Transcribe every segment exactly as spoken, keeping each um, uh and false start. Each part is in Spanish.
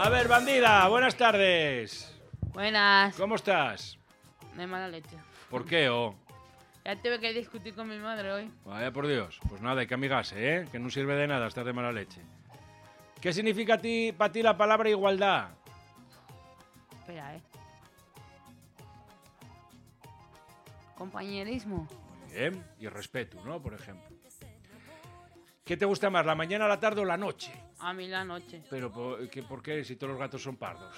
A ver, bandida, buenas tardes. Buenas. ¿Cómo estás? De mala leche. ¿Por qué, oh? Ya tuve que discutir con mi madre hoy. Vaya por Dios. Pues nada, hay que amigarse, ¿eh? Que no sirve de nada estar de mala leche. ¿Qué significa a ti, para ti la palabra igualdad? Espera, ¿eh? Compañerismo. Muy bien. Y respeto, ¿no? Por ejemplo. ¿Qué te gusta más, la mañana, la tarde o la noche? A mí la noche. Pero, ¿por qué, por qué si todos los gatos son pardos?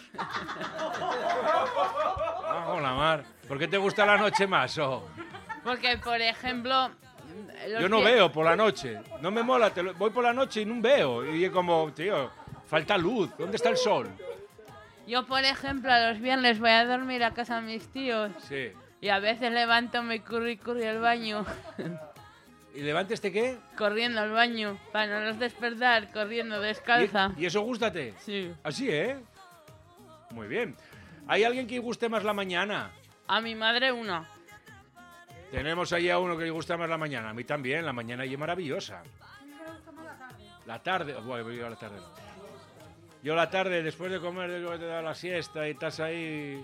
Bajo la mar. ¿Por qué te gusta la noche más, oh? Porque, por ejemplo... los Yo no vie- veo por la noche. No me mola. Te lo- voy por la noche y no veo. Y es como, tío, falta luz. ¿Dónde está el sol? Yo, por ejemplo, a los viernes voy a dormir a casa de mis tíos. Sí. Y a veces levanto, me curro y curro al baño. ¿Y levante este qué? Corriendo al baño. Para no los despertar, corriendo descalza. ¿Y, y eso gústate? Sí. Así, ¿eh? Muy bien. ¿Hay alguien que guste más la mañana? A mi madre una. Tenemos ahí a uno que le gusta más la mañana. A mí también. La mañana y es maravillosa. La tarde. Bueno, yo la tarde no. Yo la tarde, después de comer, después de dar la siesta y estás ahí...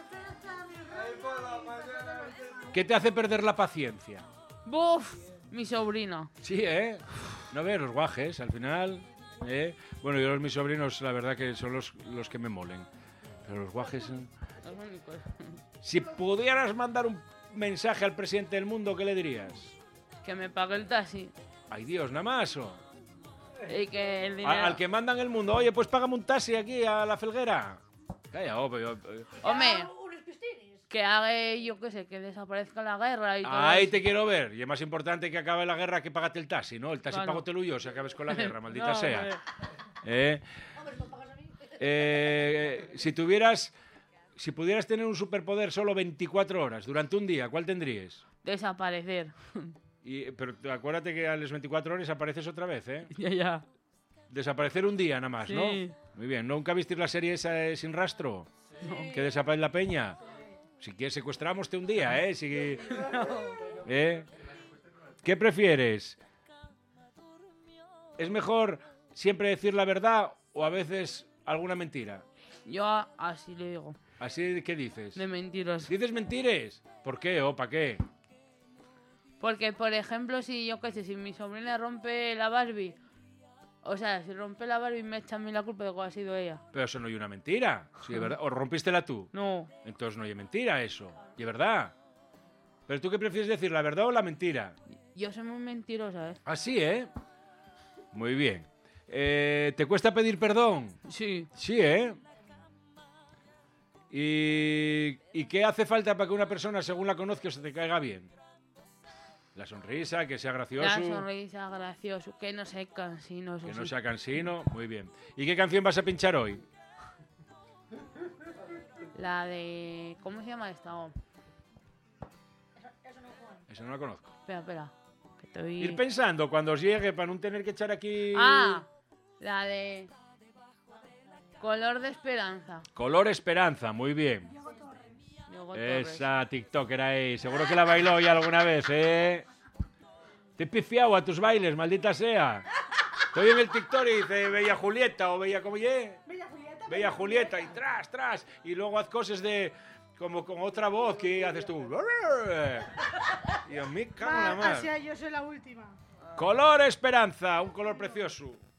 ¿Qué te hace perder la paciencia? ¡Buf! Mi sobrino. Sí, ¿eh? No ves, los guajes, al final... ¿eh? Bueno, yo los mis sobrinos, la verdad que son los, los que me molen. Pero los guajes... ¿eh? Los únicos. Si pudieras mandar un mensaje al presidente del mundo, ¿qué le dirías? Que me pague el taxi. Ay, Dios, nada más, ¿o? Y que el A- dinero... al que mandan el mundo, oye, pues págame un taxi aquí a la Felguera. Calla, oh, pero... eh, Hombre, que haga, yo qué sé, que desaparezca la guerra y todo Ahí eso. te quiero ver. Y es más importante que acabe la guerra que págate el taxi, ¿no? El taxi Claro. pago te lo yo si acabes con la guerra, maldita No, sea. hombre. ¿Eh? Eh, si tuvieras... Si pudieras tener un superpoder solo veinticuatro horas durante un día, ¿cuál tendrías? Desaparecer. Y, pero acuérdate que a las veinticuatro horas apareces otra vez, ¿eh? Ya, ya. Desaparecer un día nada más, Sí. ¿no? Muy bien. ¿Nunca visteis la serie esa de Sin Rastro? Que desaparece la peña. Si quieres secuestramos un día, ¿eh? Si... ¿Eh? ¿Qué prefieres? ¿Es mejor siempre decir la verdad o a veces alguna mentira? Yo a- así le digo. ¿Así qué dices? De mentiras. ¿Dices mentiras? ¿Por qué o para qué? Porque, por ejemplo, si yo qué sé, si mi sobrina rompe la Barbie, o sea, si rompe la Barbie me echa a mí la culpa de que ha sido ella. Pero eso no hay una mentira. Sí, es verdad. ¿O rompístela tú? No. Entonces no hay mentira eso. Y es verdad. ¿Pero tú qué prefieres decir, la verdad o la mentira? Yo soy muy mentirosa, ¿eh? Así, ¿eh? Muy bien. Eh, ¿Te cuesta pedir perdón? Sí. Sí, ¿eh? ¿Y, ¿Y qué hace falta para que una persona, según la conozcas, se te caiga bien? La sonrisa, que sea gracioso, La sonrisa, gracioso, que no sea cansino. Eso que sí. no sea cansino. Muy bien. ¿Y qué canción vas a pinchar hoy? La de... ¿Cómo se llama esta? Oh, Esa no la conozco. espera, espera. Que estoy... Ir pensando cuando os llegue para no tener que echar aquí... Ah, la de... Color de esperanza. Color Esperanza, muy bien. Diego Torres. Esa TikToker ahí, seguro que la bailó ya alguna vez, ¿eh? Te he pifiado a tus bailes, maldita sea. Estoy en el TikTok y dice Bella Julieta o Bella, ¿cómo ye? Bella Julieta. Bella Julieta y tras, tras. Y luego haz cosas de, como con otra voz que haces tú. Y a mí, cago en la Va, mar. o sea, yo soy la última. Color Esperanza, un color precioso.